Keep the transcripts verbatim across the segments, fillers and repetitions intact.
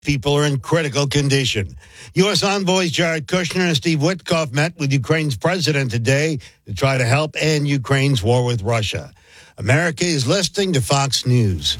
People are in critical condition. U S envoys Jared Kushner and Steve Witkoff met with Ukraine's president today to try to help end Ukraine's war with Russia. America is listening to Fox News.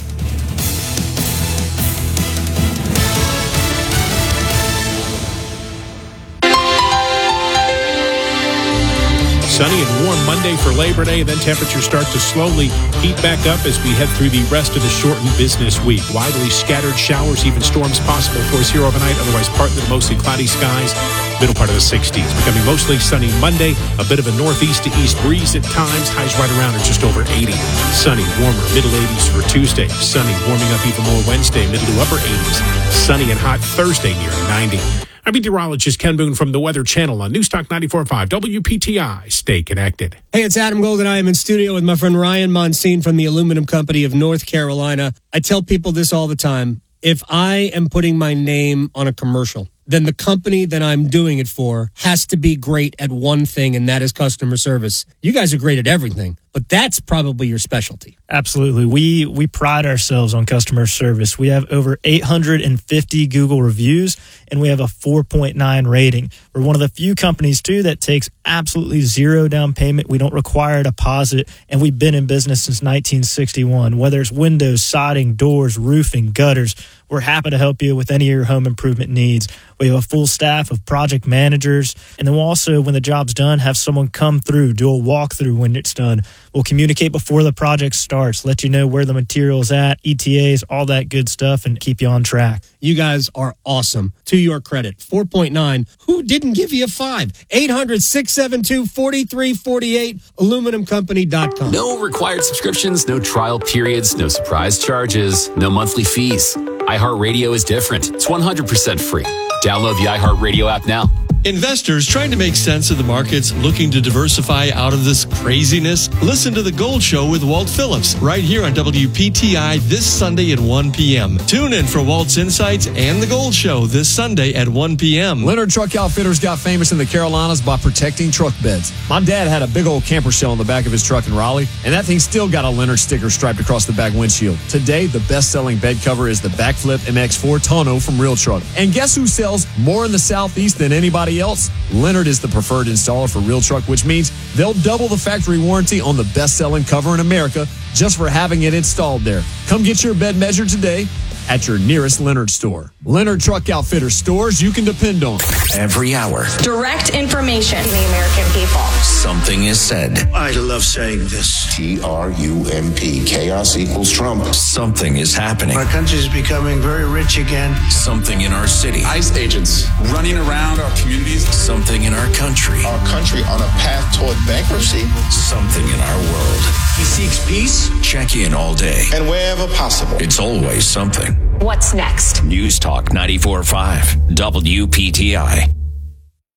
Sunny and warm Monday for Labor Day, and then temperatures start to slowly heat back up as we head through the rest of the shortened business week. Widely scattered showers, even storms possible for us here overnight, otherwise partly to mostly cloudy skies. Middle part of the sixties. Becoming mostly sunny Monday, a bit of a northeast to east breeze at times, highs right around or just over eighty. Sunny, warmer, middle eighties for Tuesday. Sunny, warming up even more Wednesday, middle to upper eighties. Sunny and hot Thursday near ninety. I'm meteorologist Ken Boone from the Weather Channel on Newstalk ninety-four point five W P T I. Stay connected. Hey, it's Adam Golden. I am in studio with my friend Ryan Monsine from the Aluminum Company of North Carolina. I tell people this all the time. If I am putting my name on a commercial, then the company that I'm doing it for has to be great at one thing, and that is customer service. You guys are great at everything, but that's probably your specialty. Absolutely. We we pride ourselves on customer service. We have over eight hundred fifty Google reviews, and we have a four point nine rating. We're one of the few companies, too, that takes absolutely zero down payment. We don't require a deposit, and we've been in business since nineteen sixty-one. Whether it's windows, siding, doors, roofing, gutters, we're happy to help you with any of your home improvement needs. We have a full staff of project managers, and then we'll also, when the job's done, have someone come through, do a walkthrough when it's done. We'll communicate before the project starts, let you know where the material's at, E T As, all that good stuff, and keep you on track. You guys are awesome. To your credit, four point nine. Who didn't give you a five? eight hundred, six seven two, four three four eight, aluminum company dot com. No required subscriptions, no trial periods, no surprise charges, no monthly fees. iHeartRadio is different. It's one hundred percent free. Download the iHeartRadio app now. Investors trying to make sense of the markets, looking to diversify out of this craziness? Listen to The Gold Show with Walt Phillips right here on W P T I this Sunday at one p.m. Tune in for Walt's Insights and The Gold Show this Sunday at one p.m. Leonard Truck Outfitters got famous in the Carolinas by protecting truck beds. My dad had a big old camper shell on the back of his truck in Raleigh, and that thing still got a Leonard sticker striped across the back windshield. Today, the best-selling bed cover is the Backflip M X four tonneau from Real Truck. And guess who sells more in the Southeast than anybody else? Leonard is the preferred installer for Real Truck, which means they'll double the factory warranty on the best-selling cover in America just for having it installed there. Come get your bed measured today at your nearest Leonard store. Leonard Truck Outfitters, stores you can depend on. Every hour. Direct information to the American people. Something is said. I love saying this. T R U M P. Chaos equals Trump. Something is happening. Our country is becoming very rich again. Something in our city. ICE agents running around our communities. Something in our country. Our country on a path toward bankruptcy. Something in our world. He seeks peace. Check in all day. And wherever possible. It's always something. What's next? News Talk ninety-four point five W P T I.